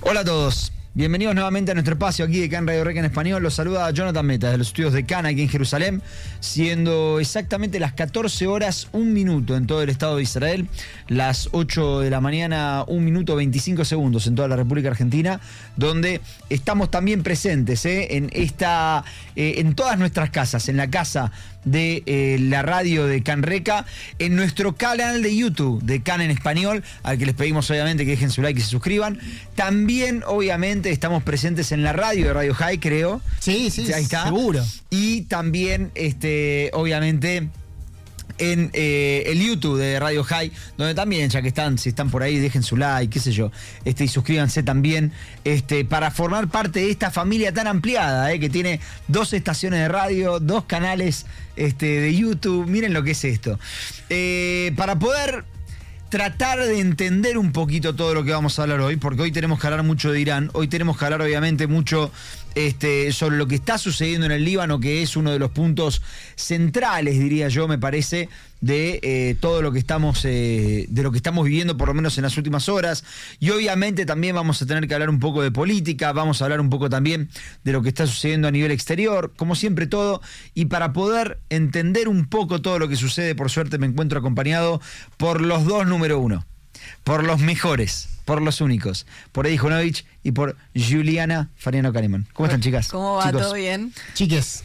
Hola a todos. Bienvenidos nuevamente a nuestro espacio aquí de CAN Radio Reca en español. Los saluda Jonathan Meta de los estudios de CAN aquí en Jerusalén, siendo exactamente las 14 horas 1 minuto en todo el Estado de Israel, las 8 de la mañana 1 minuto 25 segundos en toda la República Argentina, donde estamos también presentes en todas nuestras casas, en la casa de la radio de CAN Reca, en nuestro canal de YouTube de CAN en español, al que les pedimos obviamente que dejen su like y se suscriban. También obviamente estamos presentes en la radio de Radio High, creo. Sí, Ahí está. Seguro. Y también obviamente en el YouTube de Radio High, donde también, ya que si están por ahí, dejen su like, qué sé yo, y suscríbanse también, para formar parte de esta familia tan ampliada, que tiene 2 estaciones de radio, 2 canales de YouTube. Miren lo que es esto. Para poder tratar de entender un poquito todo lo que vamos a hablar hoy, porque hoy tenemos que hablar mucho de Irán, hoy tenemos que hablar obviamente mucho sobre lo que está sucediendo en el Líbano, que es uno de los puntos centrales, diría yo, me parece, de todo lo que estamos viviendo, por lo menos en las últimas horas. Y obviamente también vamos a tener que hablar un poco de política, vamos a hablar un poco también de lo que está sucediendo a nivel exterior, como siempre todo. Y para poder entender un poco todo lo que sucede, por suerte me encuentro acompañado por los 2 número 1, por los mejores, por los únicos, por Eddie Jonovich y por Juliana Fariano Kahneman. ¿Cómo están, chicas? ¿Cómo va? Chicos. ¿Todo bien? Chiques.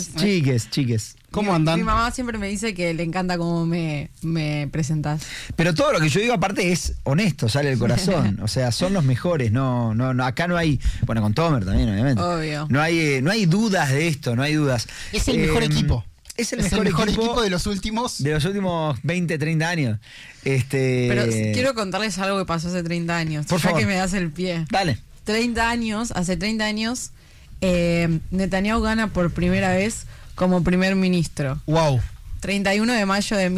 ¿Cómo andan? Mi mamá siempre me dice que le encanta cómo me presentás. Pero todo lo que yo digo aparte es honesto, sale del corazón. O sea, son los mejores. No, acá no hay. Bueno, con Tomer también, obviamente. Obvio. No hay dudas de esto, no hay dudas. Es el mejor equipo. Es el mejor equipo de los últimos 20, 30 años. Pero quiero contarles algo que pasó hace 30 años. Por favor. Que me das el pie. Dale. Hace 30 años, Netanyahu gana por primera vez como primer ministro. Wow. 31 de mayo de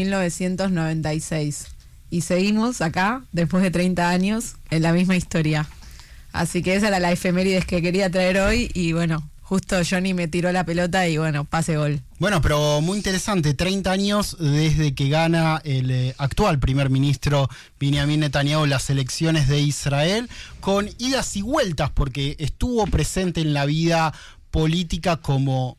1996. Y seguimos acá, después de 30 años, en la misma historia. Así que esa era la efemérides que quería traer hoy. Y bueno, justo Johnny me tiró la pelota y bueno, pase gol. Bueno, pero muy interesante, 30 años desde que gana el actual primer ministro Benjamin Netanyahu las elecciones de Israel, con idas y vueltas, porque estuvo presente en la vida política como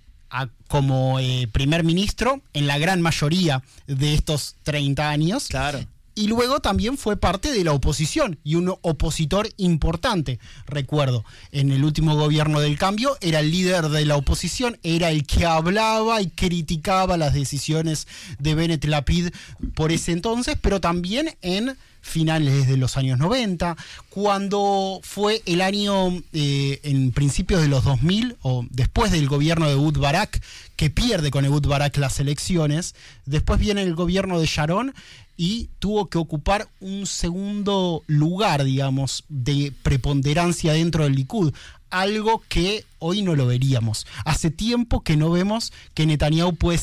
primer ministro en la gran mayoría de estos 30 años. Claro. Y luego también fue parte de la oposición y un opositor importante. Recuerdo, en el último gobierno del cambio era el líder de la oposición, era el que hablaba y criticaba las decisiones de Bennett Lapid por ese entonces, pero también en finales de los años 90, cuando fue el año en principios de los 2000, o después del gobierno de Ehud Barak, que pierde con Ehud Barak las elecciones. Después viene el gobierno de Sharon y tuvo que ocupar un segundo lugar, digamos, de preponderancia dentro del Likud, algo que hoy no lo veríamos. Hace tiempo que no vemos que Netanyahu puede